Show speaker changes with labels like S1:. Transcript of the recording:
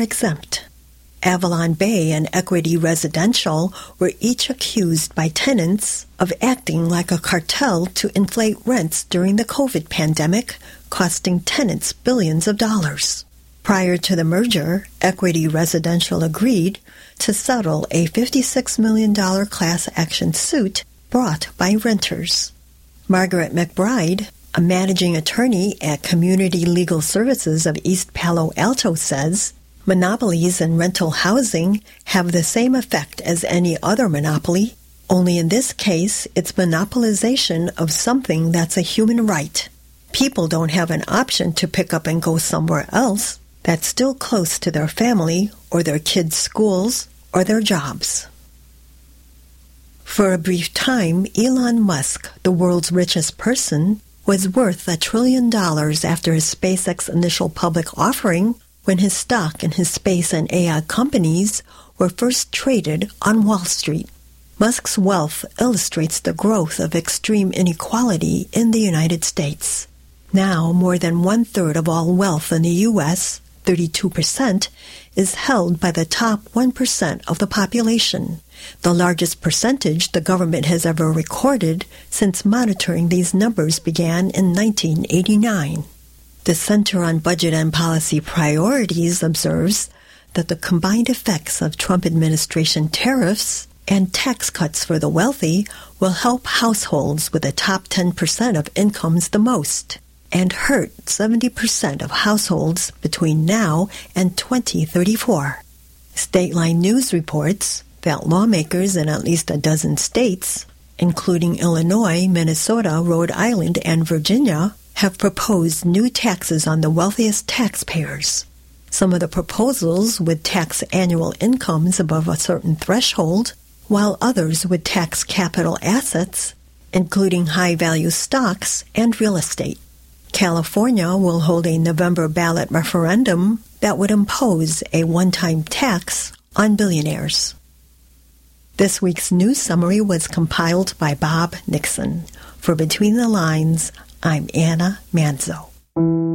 S1: exempt. Avalon Bay and Equity Residential were each accused by tenants of acting like a cartel to inflate rents during the COVID pandemic, costing tenants billions of dollars. Prior to the merger, Equity Residential agreed to settle a $56 million class action suit brought by renters. Margaret McBride, a managing attorney at Community Legal Services of East Palo Alto, says, monopolies in rental housing have the same effect as any other monopoly, only in this case it's monopolization of something that's a human right. People don't have an option to pick up and go somewhere else that's still close to their family or their kids' schools or their jobs. For a brief time, Elon Musk, the world's richest person, was worth $1 trillion after his SpaceX initial public offering, when his stock in his space and AI companies were first traded on Wall Street. Musk's wealth illustrates the growth of extreme inequality in the United States. Now, more than one-third of all wealth in the U.S., 32%, is held by the top 1% of the population, the largest percentage the government has ever recorded since monitoring these numbers began in 1989. The Center on Budget and Policy Priorities observes that the combined effects of Trump administration tariffs and tax cuts for the wealthy will help households with the top 10% of incomes the most and hurt 70% of households between now and 2034. Stateline News reports that lawmakers in at least a dozen states, including Illinois, Minnesota, Rhode Island, and Virginia, have proposed new taxes on the wealthiest taxpayers. Some of the proposals would tax annual incomes above a certain threshold, while others would tax capital assets, including high-value stocks and real estate. California will hold a November ballot referendum that would impose a one-time tax on billionaires. This week's news summary was compiled by Bob Nixon. For Between the Lines, I'm Anna Manzo.